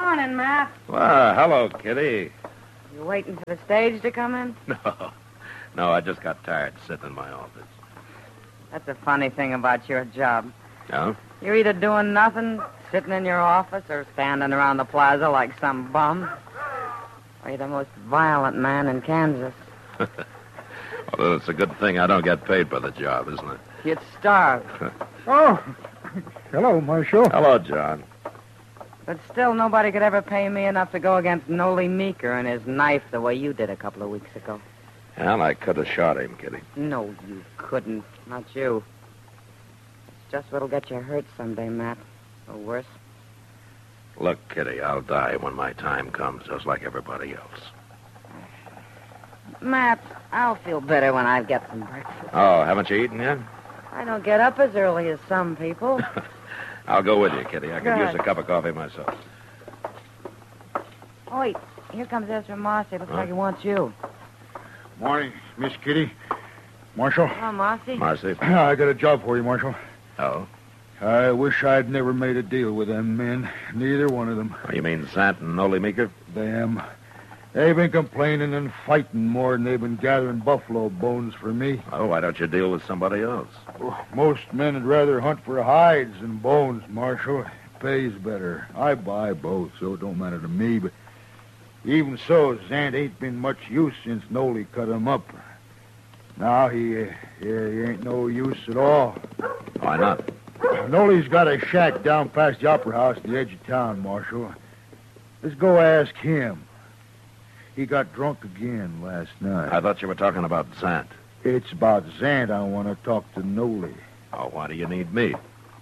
Morning, Matt. Well, hello, Kitty. You waiting for the stage to come in? No, I just got tired sitting in my office. That's a funny thing about your job. No? You're either doing nothing, sitting in your office, or standing around the plaza like some bum. Or you're the most violent man in Kansas. Well, it's a good thing I don't get paid for the job, isn't it? You'd starve. Oh, hello, Marshal. Hello, John. But still, nobody could ever pay me enough to go against Noli Meeker and his knife the way you did a couple of weeks ago. Well, I could have shot him, Kitty. No, you couldn't. Not you. It's just what'll get you hurt someday, Matt. Or worse. Look, Kitty, I'll die when my time comes, just like everybody else. Matt, I'll feel better when I get some breakfast. Oh, haven't you eaten yet? I don't get up as early as some people. I'll go with you, Kitty. I could Good. use a cup of coffee myself. Oh, wait. Here comes Ezra Marcy. Looks like he wants you. Morning, Miss Kitty. Marshal. Hello, Marcy. Marcy. I got a job for you, Marshal. Oh? I wish I'd never made a deal with them men. Neither one of them. Oh, you mean Sant and Noli Meeker? Them. They've been complaining and fighting more than they've been gathering buffalo bones for me. Oh, why don't you deal with somebody else? Most men would rather hunt for hides than bones, Marshal. It pays better. I buy both, so it don't matter to me, but even so, Zant ain't been much use since Noli cut him up. Now he ain't no use at all. Why not? Noli's got a shack down past the Opera House at the edge of town, Marshal. Let's go ask him. He got drunk again last night. I thought you were talking about Sant. It's about Zant I want to talk to Noli. Oh, why do you need me?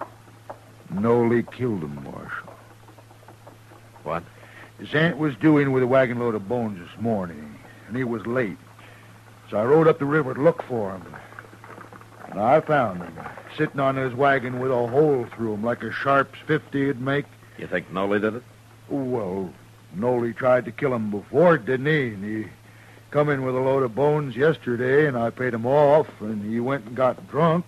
Noli killed him, Marshal. What? Zant was due in with a wagon load of bones this morning, and he was late. So I rode up the river to look for him. And I found him, sitting on his wagon with a hole through him like a Sharps 50 would make. You think Noli did it? Well, Noli tried to kill him before, didn't he? And he come in with a load of bones yesterday, and I paid him off, and he went and got drunk.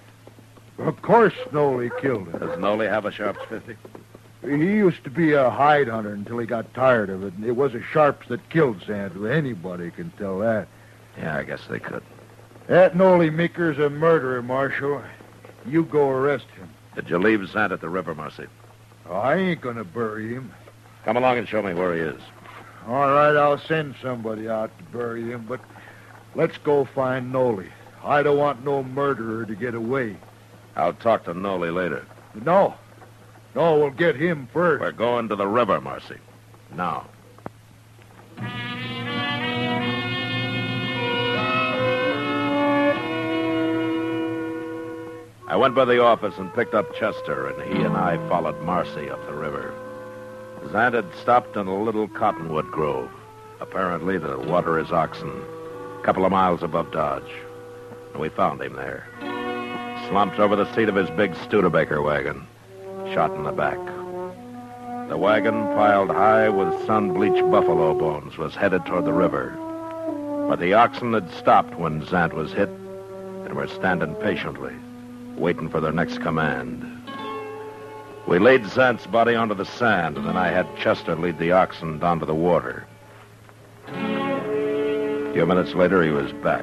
Of course Noli killed him. Does Noli have a Sharps 50? He used to be a hide hunter until he got tired of it. And it was a Sharps that killed Santa. Anybody can tell that. Yeah, I guess they could. That Noli Meeker's a murderer, Marshal. You go arrest him. Did you leave Sant at the river, Marcy? I ain't gonna bury him. Come along and show me where he is. All right, I'll send somebody out to bury him, but let's go find Noli. I don't want no murderer to get away. I'll talk to Noli later. No, we'll get him first. We're going to the river, Marcy. Now. I went by the office and picked up Chester, and he and I followed Marcy up the river. Zant had stopped in a little cottonwood grove, apparently to water his oxen, a couple of miles above Dodge. And we found him there, slumped over the seat of his big Studebaker wagon, shot in the back. The wagon, piled high with sun-bleached buffalo bones, was headed toward the river. But the oxen had stopped when Zant was hit and were standing patiently, waiting for their next command. We laid Zant's body onto the sand, and then I had Chester lead the oxen down to the water. A few minutes later, he was back.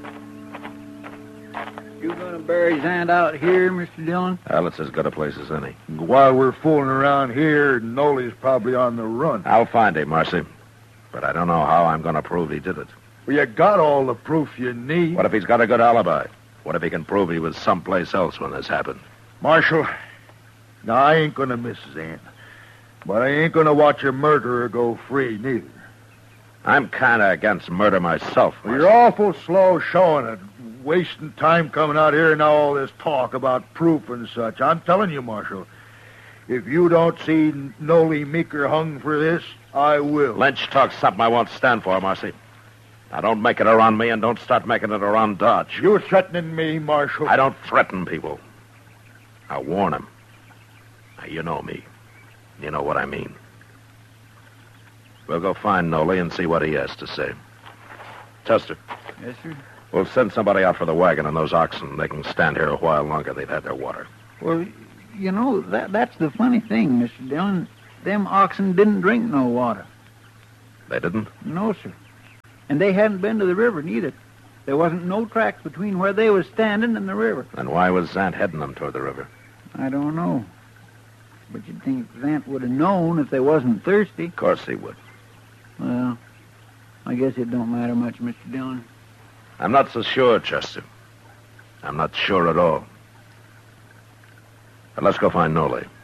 You gonna bury Zant out here, Mr. Dillon? Well, it's as good a place as any. While we're fooling around here, Noli's probably on the run. I'll find him, Marcy. But I don't know how I'm going to prove he did it. Well, you got all the proof you need. What if he's got a good alibi? What if he can prove he was someplace else when this happened? Marshal, now I ain't gonna miss Zant. But I ain't gonna watch a murderer go free, neither. I'm kind of against murder myself. Well, you're awful slow showing it. Wasting time coming out here and all this talk about proof and such. I'm telling you, Marshal, if you don't see Noli Meeker hung for this, I will. Lynch talks something I won't stand for, Marcy. Now, don't make it around me and don't start making it around Dodge. You're threatening me, Marshal. I don't threaten people. I warn them. Now, you know me. You know what I mean. We'll go find Noli and see what he has to say. Chester. Yes, sir. We'll send somebody out for the wagon and those oxen. They can stand here a while longer. They've had their water. Well, you know, that's the funny thing, Mr. Dillon. them oxen didn't drink no water. They didn't? No, sir. And they hadn't been to the river, neither. There wasn't no tracks between where they was standing and the river. Then why was Zant heading them toward the river? I don't know. But you'd think Zant would have known if they wasn't thirsty. Of course he would. Well, I guess it don't matter much, Mr. Dillon. I'm not so sure, Chester. I'm not sure at all. But let's go find Nolay.